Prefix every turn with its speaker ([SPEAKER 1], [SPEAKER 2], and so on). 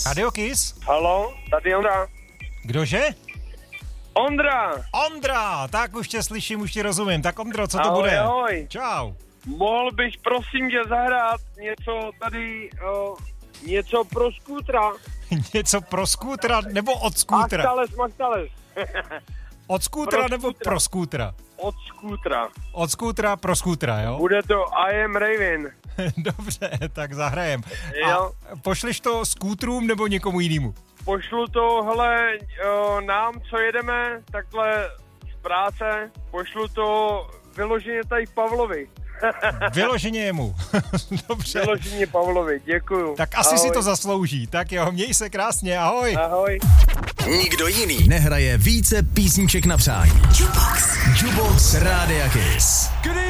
[SPEAKER 1] Radio Kiss.
[SPEAKER 2] Halo, tady Ondra.
[SPEAKER 1] Kdože?
[SPEAKER 2] Ondra,
[SPEAKER 1] tak už tě slyším, už ti rozumím. Tak Ondro, co to
[SPEAKER 2] ahoj,
[SPEAKER 1] bude?
[SPEAKER 2] Ahoj.
[SPEAKER 1] Čau.
[SPEAKER 2] Mohl bych prosím tě zahrát něco tady, něco pro skútra.
[SPEAKER 1] Něco pro skútra nebo od skútra?
[SPEAKER 2] Machtales.
[SPEAKER 1] Od skútra nebo pro skútra?
[SPEAKER 2] Od skútra.
[SPEAKER 1] Od skútra pro skútra, jo?
[SPEAKER 2] Bude to I Am Raven.
[SPEAKER 1] Dobře, tak zahrajem.
[SPEAKER 2] Jo.
[SPEAKER 1] A pošleš to skútrům nebo někomu jinému?
[SPEAKER 2] Pošlu to, hele, nám, co jedeme, takhle z práce, pošlu to vyloženě tady Pavlovi.
[SPEAKER 1] Vyloženě jemu. Dobře.
[SPEAKER 2] Vyloženě Pavlovi, děkuju.
[SPEAKER 1] Tak asi ahoj. Si to zaslouží. Tak jo, měj se krásně, ahoj.
[SPEAKER 2] Ahoj.
[SPEAKER 3] Nikdo jiný nehraje více písniček na přání. Jukebox Rádia Kiss.